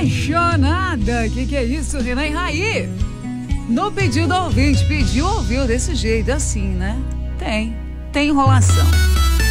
Apaixonada. Que é isso, Renan e Raí? No pedido do ouvinte, pediu, ouviu desse jeito, assim, né? Tem enrolação.